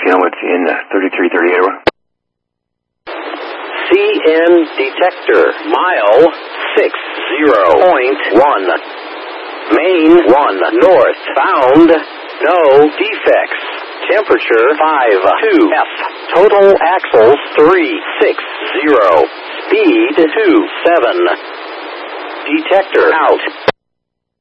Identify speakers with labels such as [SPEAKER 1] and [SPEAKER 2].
[SPEAKER 1] Whiskey Helmet in 3338.
[SPEAKER 2] CN detector, mile 60.1. Main 1 north, found, no defects. Temperature 52 F. Total axles 360. Speed 27. Detector out.